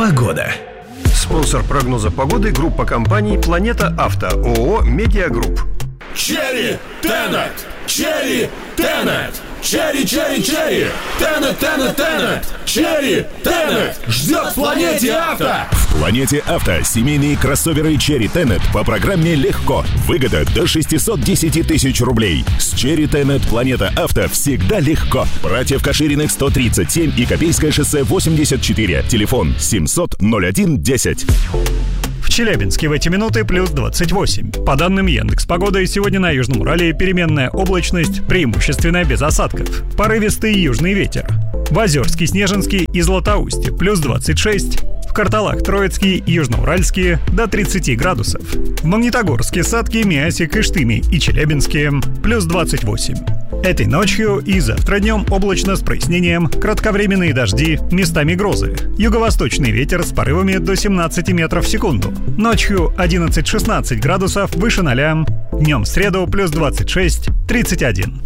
Погода. Спонсор прогноза погоды — группа компаний «Планета Авто», ООО «Медиагрупп». Черри Тенет! Черри Тенет! Черри, черри, черри! Тенет, Тенет, Тенет! Черри Тенет! Ждет в «Планете Авто». В «Планете Авто» семейные кроссоверы Черри Тенет по программе «Легко». Выгода до 610 тысяч рублей. С Черри Тенет «Планета Авто» всегда легко. Братьев Кашириных 137 и Копейское шоссе 84. Телефон 700-01-10. В Челябинске в эти минуты плюс 28. По данным Яндекс.Погоды, сегодня на Южном Урале переменная облачность, преимущественно без осадков. Порывистый южный ветер. В Озерске, Снежинске и Златоусте плюс 26. В Карталах, Троицкие и Южноуральские до 30 градусов. В Магнитогорске, Сатке, Миасе, Кыштыме и Челябинске плюс 28. Этой ночью и завтра днем облачно с прояснением, кратковременные дожди, местами грозы. Юго-восточный ветер с порывами до 17 метров в секунду. Ночью 11-16 градусов выше 0. Днем в среду плюс 26, 31.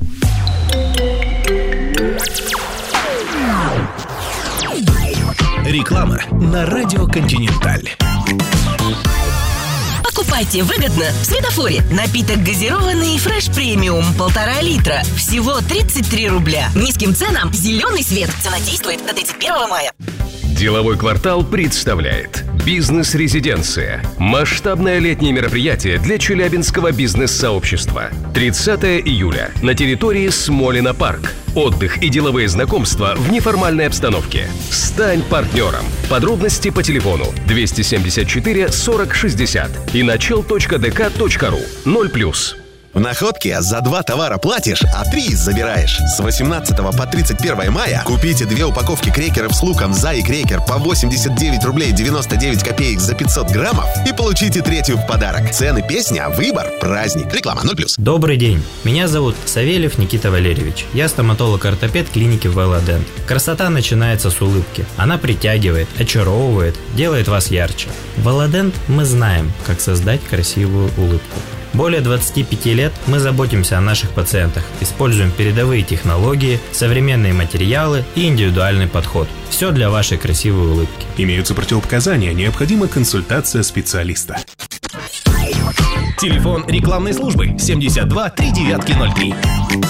Реклама на радио «Континенталь». Покупайте выгодно в Светофоре. Напиток газированный «Фреш Премиум» 1,5 литра. Всего 33 рубля. Низким ценам зеленый свет. Цена действует до 31 мая. Деловой квартал представляет «Бизнес-резиденция». Масштабное летнее мероприятие для челябинского бизнес-сообщества. 30 июля на территории Смолино парк. Отдых и деловые знакомства в неформальной обстановке. Стань партнером. Подробности по телефону 274 40 60 и начал.дк.ру 0+. В Находке за 2 товара платишь, а 3 забираешь. С 18 по 31 мая купите 2 упаковки крекеров с луком «За» и крекер по 89 рублей 99 копеек за 500 граммов и получите 3-ю в подарок. Цены, песня, выбор, праздник. Реклама 0+. Добрый день. Меня зовут Савельев Никита Валерьевич. Я стоматолог-ортопед клиники Велодент. Красота начинается с улыбки. Она притягивает, очаровывает, делает вас ярче. В Велодент мы знаем, как создать красивую улыбку. Более 25 лет мы заботимся о наших пациентах, используем передовые технологии, современные материалы и индивидуальный подход. Все для вашей красивой улыбки. Имеются противопоказания, необходима консультация специалиста. Телефон рекламной службы 72 3903.